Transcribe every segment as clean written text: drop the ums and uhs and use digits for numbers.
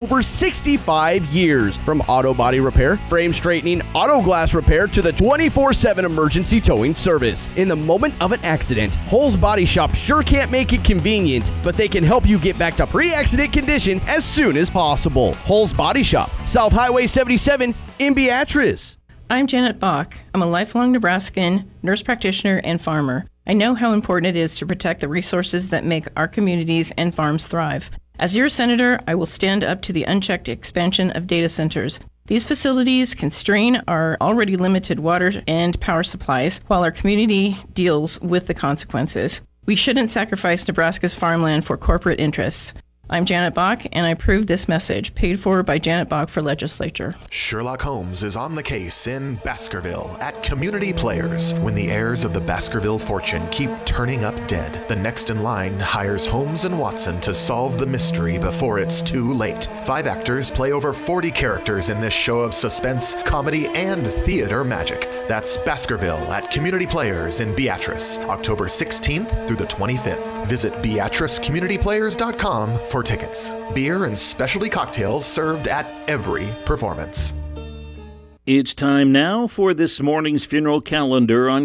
over 65 years. From auto body repair, frame straightening, auto glass repair to the 24/7 emergency towing service. In the moment of an accident, Hull's Body Shop sure can't make it convenient, but they can help you get back to pre-accident condition as soon as possible. Hull's Body Shop, South Highway 77 in Beatrice. I'm Janet Bach. I'm a lifelong Nebraskan, nurse practitioner, and farmer. I know how important it is to protect the resources that make our communities and farms thrive. As your senator, I will stand up to the unchecked expansion of data centers. These facilities can strain our already limited water and power supplies while our community deals with the consequences. We shouldn't sacrifice Nebraska's farmland for corporate interests. I'm Janet Bach, and I approve this message, paid for by Janet Bach for legislature. Sherlock Holmes is on the case in Baskerville at Community Players. When the heirs of the Baskerville fortune keep turning up dead, the next in line hires Holmes and Watson to solve the mystery before it's too late. 5 actors play over 40 characters in this show of suspense, comedy, and theater magic. That's Baskerville at Community Players in Beatrice, October 16th through the 25th. Visit BeatriceCommunityPlayers.com for tickets. Beer and specialty cocktails served at every performance. It's time now for this morning's funeral calendar on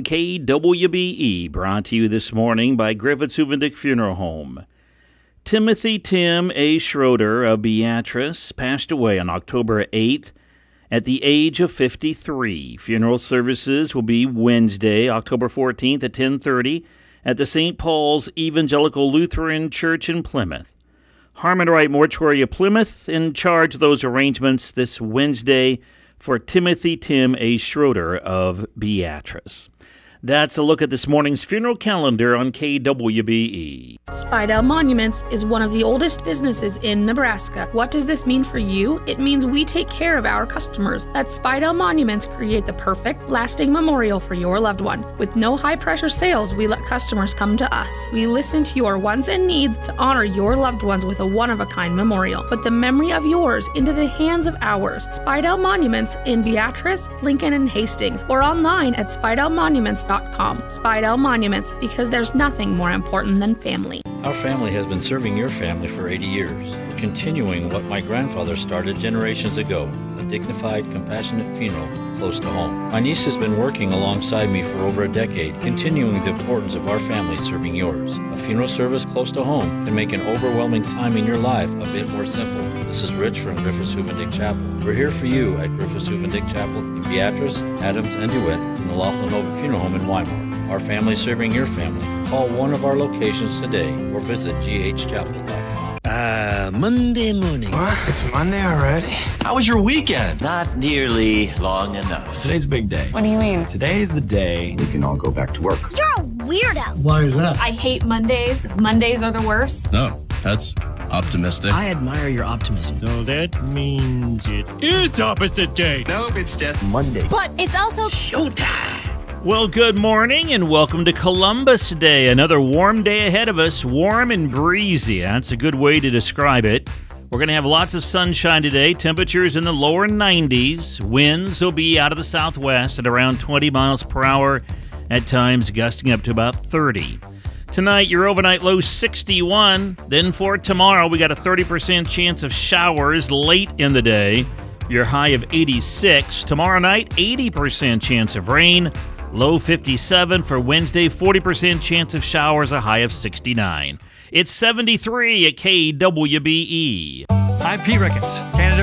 KWBE, brought to you this morning by Griffiths Huvendick Funeral Home. Timothy Tim A. Schroeder of Beatrice passed away on October 8th at the age of 53. Funeral services will be Wednesday, October 14th at 10:30 at the St. Paul's Evangelical Lutheran Church in Plymouth. Harmon Wright Mortuary of Plymouth in charge of those arrangements this Wednesday for Timothy Tim A. Schroeder of Beatrice. That's a look at this morning's funeral calendar on KWBE. Spidell Monuments is one of the oldest businesses in Nebraska. What does this mean for you? It means we take care of our customers. At Spidell Monuments, create the perfect, lasting memorial for your loved one. With no high-pressure sales, we let customers come to us. We listen to your wants and needs to honor your loved ones with a one-of-a-kind memorial. Put the memory of yours into the hands of ours. Spidell Monuments in Beatrice, Lincoln, and Hastings, or online at spidellmonuments.com. Spidell Monuments, because there's nothing more important than family. Our family has been serving your family for 80 years, continuing what my grandfather started generations ago, a dignified, compassionate funeral close to home. My niece has been working alongside me for over a decade, continuing the importance of our family serving yours. A funeral service close to home can make an overwhelming time in your life a bit more simple. This is Rich from Griffiths Huvendick Chapel. We're here for you at Griffiths Huvendick Chapel in Beatrice, Adams, and DeWitt, and the Laughlin Nova Funeral Home in Weimar. Our family serving your family. Call one of our locations today or visit ghchapel.com. Monday morning. What? It's Monday already? How was your weekend? Not nearly long enough. Today's a big day. What do you mean? Today is the day we can all go back to work. You're a weirdo. Why is that? I hate Mondays. Mondays are the worst. No, that's optimistic. I admire your optimism. So that means it is opposite day. Nope, it's just Monday. But it's also showtime. Well, good morning and welcome to Columbus Day. Another warm day ahead of us, warm and breezy. That's a good way to describe it. We're going to have lots of sunshine today. Temperatures in the lower 90s. Winds will be out of the southwest at around 20 miles per hour, at times gusting up to about 30. Tonight, your overnight low 61. Then for tomorrow, we got a 30% chance of showers late in the day. Your high of 86. Tomorrow night, 80% chance of rain. Low 57 for Wednesday, 40% chance of showers, a high of 69. It's 73 at KWBE. I'm Pete Ricketts, candidate